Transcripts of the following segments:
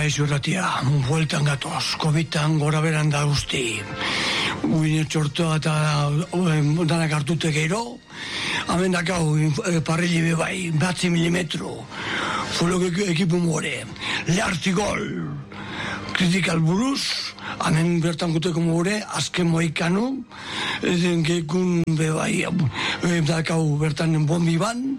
Kaixo irratia, bueltan gatoz, COVID-an gora beran da guzti. Uine txortoa eta danak hartute gero, hemen dakau parrili bebai, 1 milimetro, fulok ekipu more, leharti gol, kritikal buruz, hemen bertan guteko more, azken moikano, gekun bebai, dakau bertan bombi ban,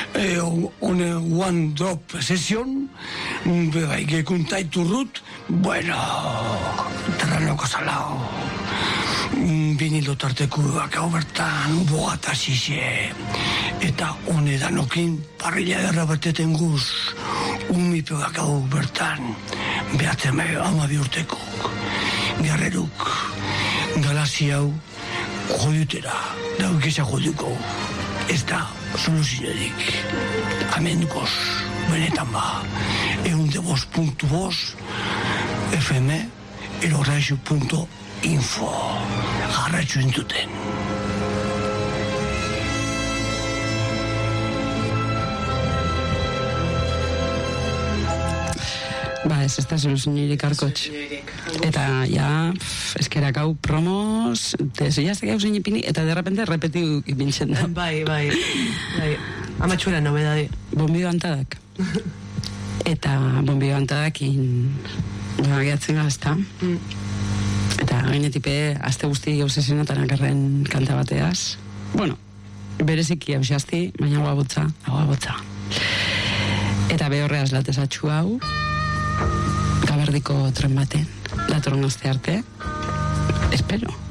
one drop session, bebai, gekun taiturrut, bueno, terranoko salao. Vinilo tarteku bakau bertan bogata zize eta hone danokin parrilla derra beteten guz umipe bakau bertan behatzen ama bihurteko garreruk galazi hau jodutera daukesa joduko ez da soluzinerik amendukoz benetan ba 102.2 FM erorraixo.info jarraitzu entuten. Ba, ez da soluzionirik arkotx. Eta, ja, eskerak hau promos, desillazte gau zein ipini, eta de repente repetiu ipintzen da. Bai. Amatxura nobedade. Bombio antadak. Eta bombio antadakin gehatzen gazta. Eta gainetipe, azte guzti obsesionatan akarren kanta bateaz. Bueno, bereziki hausiazti, baina guabotza. Eta behorreaz latezatxu hau, Gabardiko tren baten, datorren aste arte, espero.